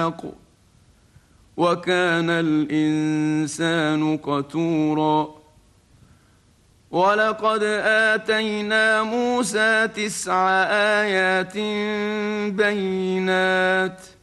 بالحق وكان الإنسان قتورا ولقد آتينا موسى 9 آيات بينات